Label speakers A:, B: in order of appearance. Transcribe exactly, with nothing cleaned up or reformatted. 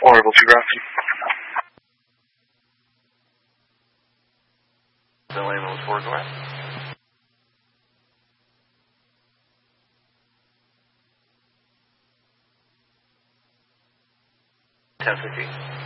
A: Orbital two Grafton.
B: Bill Ambulance four, go ahead. ten fifty.